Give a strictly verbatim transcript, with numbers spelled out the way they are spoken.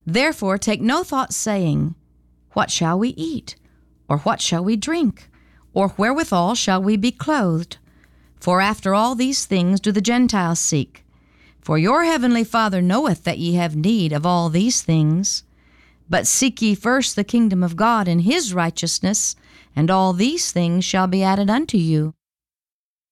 Therefore take no thought, saying, What shall we eat? Or what shall we drink? Or wherewithal shall we be clothed? For after all these things do the Gentiles seek. For your heavenly Father knoweth that ye have need of all these things. But seek ye first the kingdom of God and his righteousness, and all these things shall be added unto you.